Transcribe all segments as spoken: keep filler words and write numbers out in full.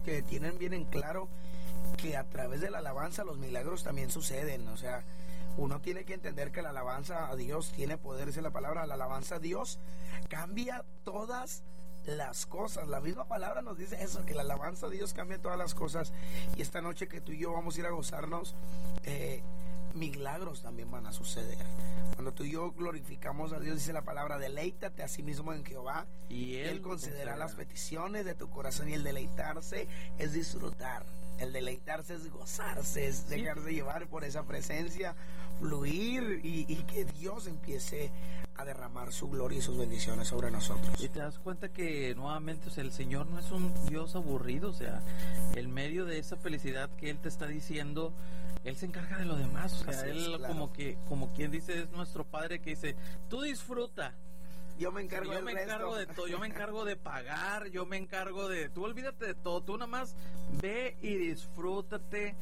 que tienen bien en claro que a través de la alabanza los milagros también suceden. O sea, uno tiene que entender que la alabanza a Dios tiene poder, dice la palabra, la alabanza a Dios cambia todas las cosas. La misma palabra nos dice eso, que la alabanza a Dios cambia todas las cosas. Y esta noche que tú y yo vamos a ir a gozarnos, eh, milagros también van a suceder. Cuando tú y yo glorificamos a Dios, dice la palabra, deleítate a sí mismo en Jehová y Él, él concederá las peticiones de tu corazón. Y el deleitarse es disfrutar, el deleitarse es gozarse, es sí. dejarse llevar por esa presencia, fluir y, y que Dios empiece a derramar su gloria y sus bendiciones sobre nosotros. Y te das cuenta que nuevamente, o sea, el Señor no es un Dios aburrido. O sea, en medio de esa felicidad que Él te está diciendo, Él se encarga de lo demás. O sea, Así Él es, claro. como que, como quien dice, es nuestro Padre que dice, tú disfruta. Yo me encargo, yo me encargo de todo, yo me encargo de pagar, yo me encargo de, tú olvídate de todo, tú nada más ve y disfrútate,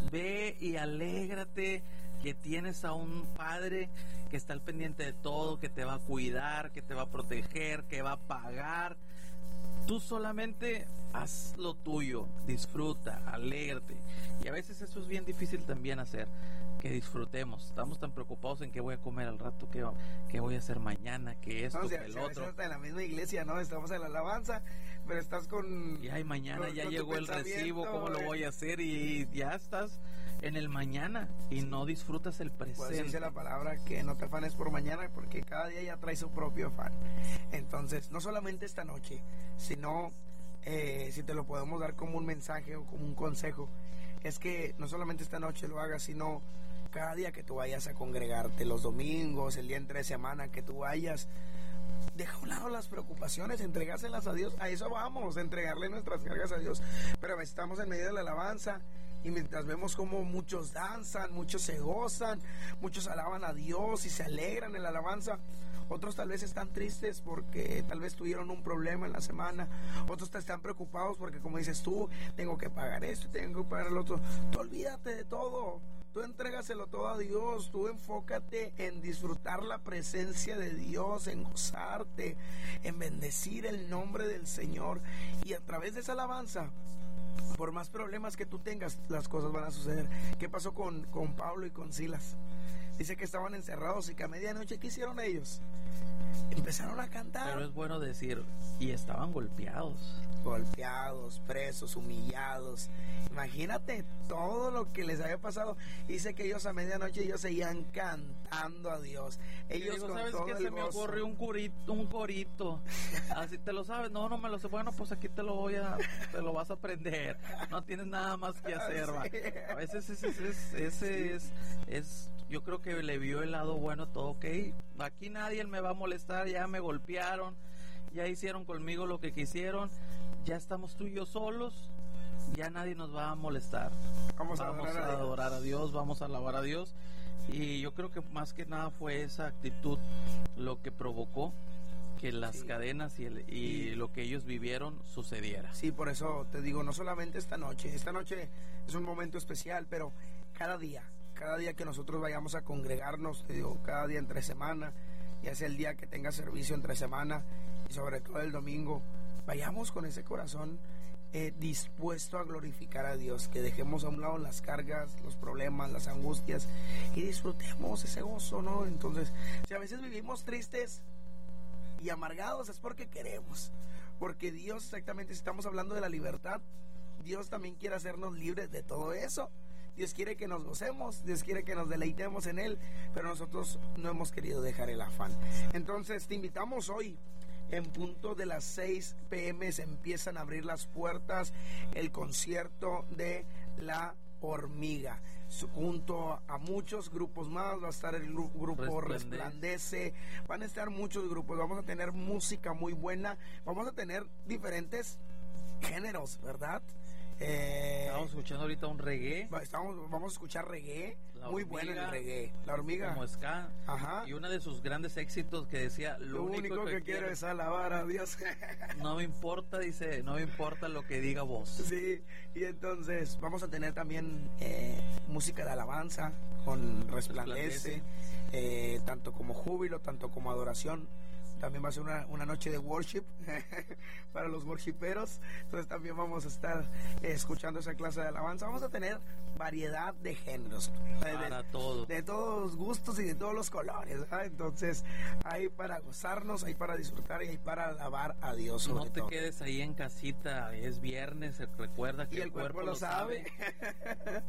ve y alégrate que tienes a un Padre que está al pendiente de todo, que te va a cuidar, que te va a proteger, que va a pagar. Tú solamente haz lo tuyo, disfruta, alégrate. Y a veces eso es bien difícil también hacer, que disfrutemos. Estamos tan preocupados en qué voy a comer al rato, qué, qué voy a hacer mañana, qué esto, no, o sea, qué el o sea, otro. Estás en la misma iglesia, ¿no? Estamos en la alabanza, pero estás con... Y ay, mañana con, ya con llegó el recibo, ¿cómo eh? lo voy a hacer? Y ya estás en el mañana y no disfrutas el presente. Pues dice la palabra que no te afanes por mañana, porque cada día ya trae su propio afán. Entonces, no solamente esta noche, sino eh, si te lo podemos dar como un mensaje o como un consejo, es que no solamente esta noche lo hagas, sino cada día que tú vayas a congregarte, los domingos, el día entre semana que tú vayas, deja a un lado las preocupaciones, entregárselas a Dios. A eso vamos, entregarle nuestras cargas a Dios. Pero estamos en medio de la alabanza y mientras vemos como muchos danzan, muchos se gozan, muchos alaban a Dios y se alegran en la alabanza, otros tal vez están tristes porque tal vez tuvieron un problema en la semana, otros están preocupados porque, como dices tú, tengo que pagar esto, tengo que pagar el otro. Tú olvídate de todo, tú entrégaselo todo a Dios, tú enfócate en disfrutar la presencia de Dios, en gozarte, en bendecir el nombre del Señor, y a través de esa alabanza, por más problemas que tú tengas, las cosas van a suceder. ¿Qué pasó con, con Pablo y con Silas? Dice que estaban encerrados y que a medianoche, ¿qué hicieron ellos? Empezaron a cantar. Pero es bueno decir, y estaban golpeados. Golpeados, presos, humillados. Imagínate todo lo que les había pasado. Dice que ellos a medianoche ellos seguían cantando a Dios. Ellos digo, con ¿sabes todo qué? el Se me gozo. ocurrió un corito, un corito. Así te lo sabes. No, no me lo sé. Bueno, pues aquí te lo voy a, te lo vas a aprender. No tienes nada más que hacer, sí. Va. A veces ese, ese, ese, ese es, es, yo creo que le vio el lado bueno todo. Ok, aquí nadie me va a molestar. Ya me golpearon, ya hicieron conmigo lo que quisieron. Ya estamos tú y yo solos, ya nadie nos va a molestar. Vamos, vamos a, adorar, a adorar a Dios. a Dios, vamos a alabar a Dios. Y yo creo que más que nada fue esa actitud lo que provocó que las sí. cadenas y, el, y sí. lo que ellos vivieron sucediera. Sí, por eso te digo, no solamente esta noche, esta noche es un momento especial, pero cada día, cada día que nosotros vayamos a congregarnos, te digo, cada día entre semana, ya sea el día que tenga servicio entre semana y sobre todo el domingo, vayamos con ese corazón eh, dispuesto a glorificar a Dios, que dejemos a un lado las cargas, los problemas, las angustias y disfrutemos ese gozo, ¿no? Entonces, si a veces vivimos tristes y amargados es porque queremos, porque Dios, exactamente, si estamos hablando de la libertad, Dios también quiere hacernos libres de todo eso. Dios quiere que nos gocemos, Dios quiere que nos deleitemos en Él, pero nosotros no hemos querido dejar el afán. Entonces te invitamos hoy, en punto de las seis pe eme se empiezan a abrir las puertas, el concierto de La Hormiga. Junto a muchos grupos más, va a estar el grupo Resplandece. Resplandece, van a estar muchos grupos, vamos a tener música muy buena, vamos a tener diferentes géneros, ¿verdad? Eh, Estamos escuchando ahorita un reggae. Estamos, vamos a escuchar reggae. La muy hormiga, bueno el reggae. La Hormiga. Como ska. Ajá. Y uno de sus grandes éxitos que decía: Lo, lo único, único que, que quiero es alabar a Dios. No me importa, dice, no me importa lo que diga vos. Sí, y entonces vamos a tener también eh, música de alabanza con Resplandece, Resplandece. Eh, tanto como júbilo, tanto como adoración. también va a ser una, una noche de worship para los worshiperos. Entonces también vamos a estar eh, escuchando esa clase de alabanza. Vamos a tener variedad de géneros, para de, todos, de todos los gustos y de todos los colores, ¿verdad? Entonces hay para gozarnos, hay para disfrutar y hay para alabar a Dios. No te todo. quedes ahí en casita, es viernes, recuerda que y el, el cuerpo, cuerpo lo sabe, sabe.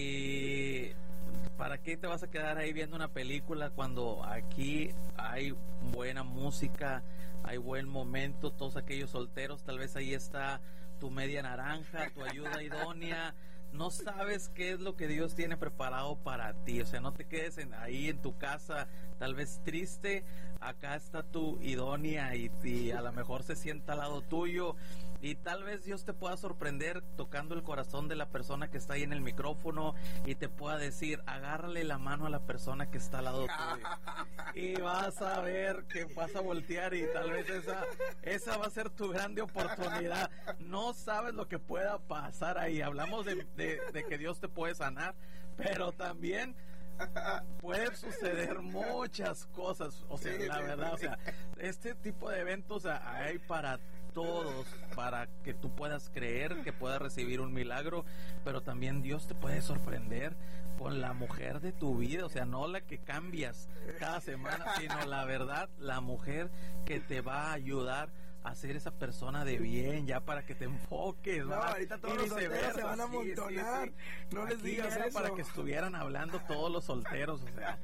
Y ¿para qué te vas a quedar ahí viendo una película cuando aquí hay buena música, hay buen momento? Todos aquellos solteros, tal vez ahí está tu media naranja, tu ayuda idónea. No sabes qué es lo que Dios tiene preparado para ti. O sea, no te quedes en, ahí en tu casa, tal vez triste. Acá está tu idónea y, y a lo mejor se sienta al lado tuyo. Y tal vez Dios te pueda sorprender tocando el corazón de la persona que está ahí en el micrófono y te pueda decir, agárrale la mano a la persona que está al lado tuyo. Y vas a ver que vas a voltear y tal vez esa, esa va a ser tu grande oportunidad. No sabes lo que pueda pasar ahí. Hablamos de, de, de que Dios te puede sanar, pero también pueden suceder muchas cosas. O sea, la verdad, o sea, este tipo de eventos hay para todos, para que tú puedas creer, que puedas recibir un milagro, pero también Dios te puede sorprender con la mujer de tu vida. O sea, no la que cambias cada semana, sino la verdad, la mujer que te va a ayudar a ser esa persona de bien, ya para que te enfoques. No, ¿verdad? ahorita todos los solteros se van a amontonar. Sí, sí, sí. No les Aquí digas era eso. Para que estuvieran hablando todos los solteros, o sea.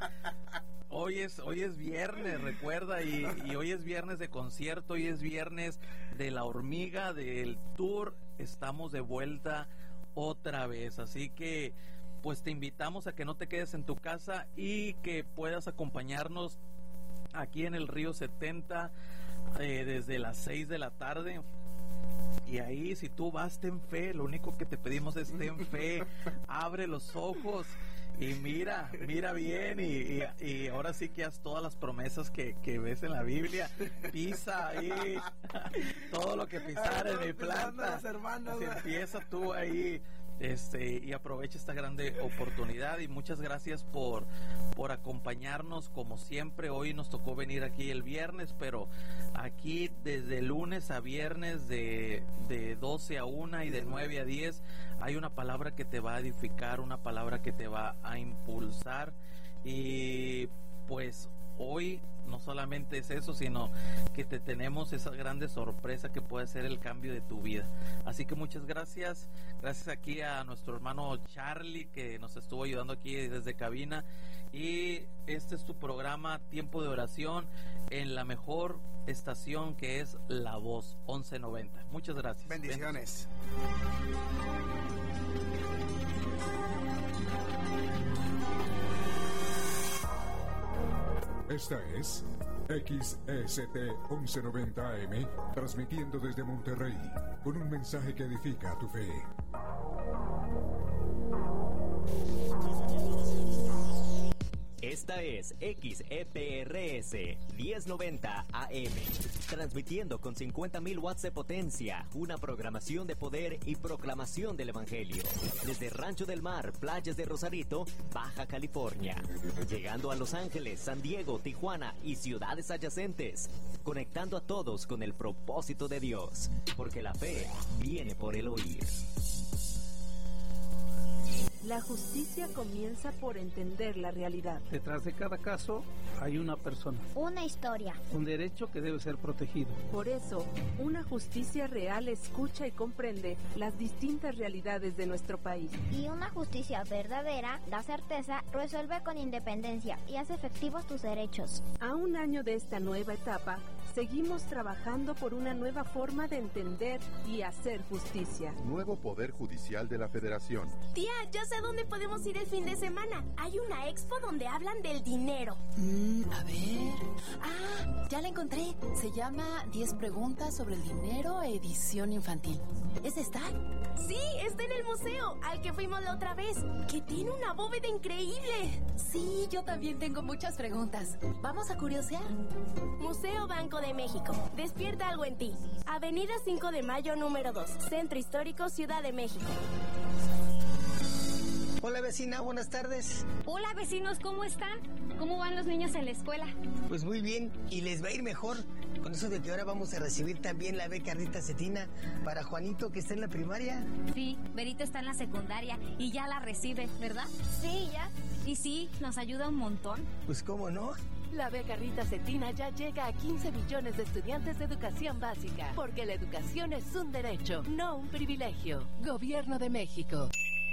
Hoy es, hoy es viernes, recuerda, y, y hoy es viernes de concierto, hoy es viernes de La Hormiga, del tour. Estamos de vuelta otra vez, así que pues te invitamos a que no te quedes en tu casa y que puedas acompañarnos aquí en el Río setenta eh, desde las seis de la tarde. Y ahí, si tú vas, ten fe. Lo único que te pedimos es ten fe. Abre los ojos y mira, mira bien. Y, y, y ahora sí que haz todas las promesas que, que ves en la Biblia. Pisa ahí todo lo que pisar en mi planta. Si empieza tú ahí. Este, y aprovecha esta grande oportunidad y muchas gracias por, por acompañarnos como siempre. Hoy nos tocó venir aquí el viernes, pero aquí desde lunes a viernes de, de doce a una y de nueve a diez hay una palabra que te va a edificar, una palabra que te va a impulsar. Y pues hoy no solamente es eso, sino que te tenemos esa grande sorpresa que puede ser el cambio de tu vida. Así que muchas gracias. Gracias aquí a nuestro hermano Charlie que nos estuvo ayudando aquí desde cabina. Y este es tu programa Tiempo de Oración en la mejor estación que es La Voz once noventa. Muchas gracias. Bendiciones. Esta es X S T once noventa A M, transmitiendo desde Monterrey, con un mensaje que edifica tu fe. Esta es X E P R S diez noventa A M, transmitiendo con cincuenta mil watts de potencia, una programación de poder y proclamación del Evangelio, desde Rancho del Mar, playas de Rosarito, Baja California, llegando a Los Ángeles, San Diego, Tijuana y ciudades adyacentes, conectando a todos con el propósito de Dios, porque la fe viene por el oír. La justicia comienza por entender la realidad. Detrás de cada caso hay una persona. Una historia. Un derecho que debe ser protegido. Por eso, una justicia real escucha y comprende las distintas realidades de nuestro país. Y una justicia verdadera da certeza, resuelve con independencia y hace efectivos tus derechos. A un año de esta nueva etapa, seguimos trabajando por una nueva forma de entender y hacer justicia. Nuevo Poder Judicial de la Federación. Tía, ya sé dónde podemos ir el fin de semana. Hay una expo donde hablan del dinero. Mm, a ver... Ah, ya la encontré. Se llama diez preguntas sobre el dinero, edición infantil. ¿Es esta? Sí, está en el museo, al que fuimos la otra vez, que tiene una bóveda increíble. Sí, yo también tengo muchas preguntas. ¿Vamos a curiosear? Museo Banco de México. Despierta algo en ti. Avenida cinco de Mayo, número dos. Centro Histórico, Ciudad de México. Hola vecina, buenas tardes. Hola vecinos, ¿cómo están? ¿Cómo van los niños en la escuela? Pues muy bien, y les va a ir mejor, con eso de que ahora vamos a recibir también la beca Rita Cetina para Juanito, que está en la primaria. Sí, Berito está en la secundaria y ya la recibe, ¿verdad? Sí, ya. Y sí, nos ayuda un montón. Pues cómo no. La beca Rita Cetina ya llega a quince millones de estudiantes de educación básica, porque la educación es un derecho, no un privilegio. Gobierno de México.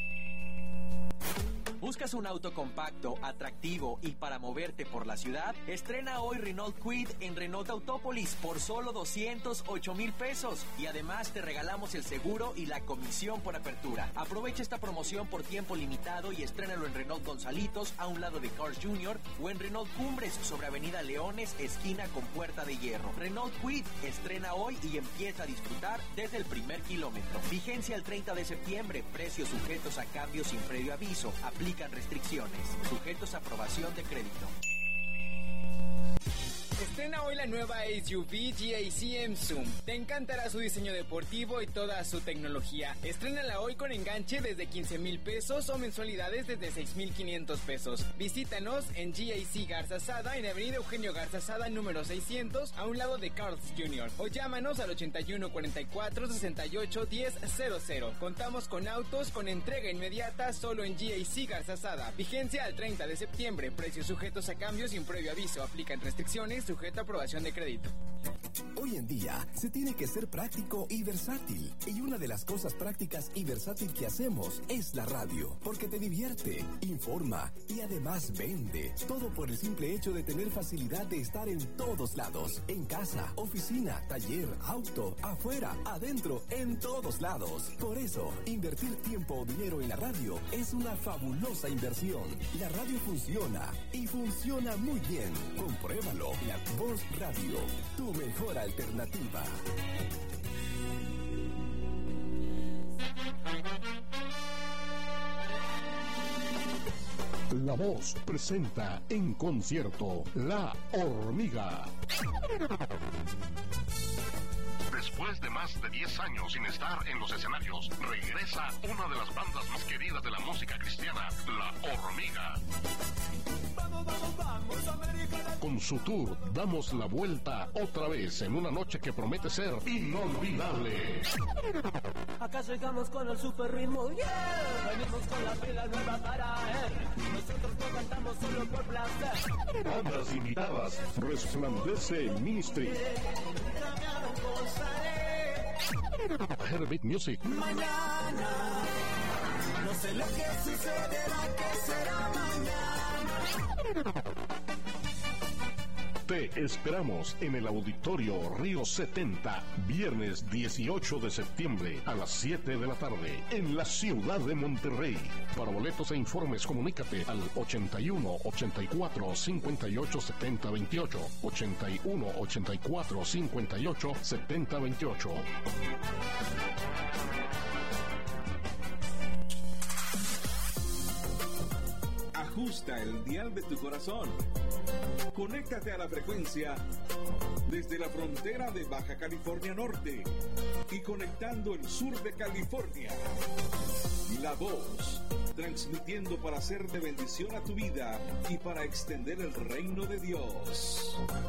¿Buscas un auto compacto, atractivo y para moverte por la ciudad? Estrena hoy Renault Kwid en Renault Autópolis por solo doscientos ocho mil pesos. Y además te regalamos el seguro y la comisión por apertura. Aprovecha esta promoción por tiempo limitado y estrénalo en Renault Gonzalitos, a un lado de Cars Junior, o en Renault Cumbres, sobre Avenida Leones, esquina con Puerta de Hierro. Renault Kwid estrena hoy y empieza a disfrutar desde el primer kilómetro. Vigencia el treinta de septiembre. Precios sujetos a cambios sin previo aviso. Aplican restricciones. Sujetos a aprobación de crédito. Estrena hoy la nueva S U V G A C M Zoom. Te encantará su diseño deportivo y toda su tecnología. Estrénala hoy con enganche desde quince mil pesos o mensualidades desde seis mil quinientos pesos. Visítanos en G A C Garza Sada, en Avenida Eugenio Garza Sada, número seiscientos, a un lado de Carl's Junior O llámanos al ochenta y uno cuarenta y cuatro sesenta y ocho diez cero cero. Contamos con autos con entrega inmediata solo en G A C Garza Sada. Vigencia al treinta de septiembre. Precios sujetos a cambios sin previo aviso. Aplican restricciones, sujeto a aprobación de crédito. Hoy en día se tiene que ser práctico y versátil. Y una de las cosas prácticas y versátil que hacemos es la radio. Porque te divierte, informa y además vende. Todo por el simple hecho de tener facilidad de estar en todos lados. En casa, oficina, taller, auto, afuera, adentro, en todos lados. Por eso, invertir tiempo o dinero en la radio es una fabulosa inversión. La radio funciona y funciona muy bien. Compruébalo. La Voz Radio, tu mejor alternativa. La Voz presenta en concierto La Hormiga. Después de más de diez años sin estar en los escenarios, regresa una de las bandas más queridas de la música cristiana, La Hormiga. Con su tour, damos la vuelta otra vez en una noche que promete ser inolvidable. Acá llegamos con el super ritmo, yeah. Venimos con la pila nueva para él. Nosotros no cantamos solo por placer. Bandas invitadas, Resplandece Ministry, Herbit Music, Mañana, no sé lo que sucederá, que será mañana. Te esperamos en el Auditorio Río setenta, viernes dieciocho de septiembre a las siete de la tarde, en la ciudad de Monterrey. Para boletos e informes, comunícate al ochenta y uno ochenta y cuatro cincuenta y ocho setenta veintiocho, ochenta y uno ochenta y cuatro cincuenta y ocho setenta veintiocho. Ajusta el dial de tu corazón. Conéctate a la frecuencia desde la frontera de Baja California Norte y conectando el sur de California. La Voz, transmitiendo para hacer de bendición a tu vida y para extender el reino de Dios.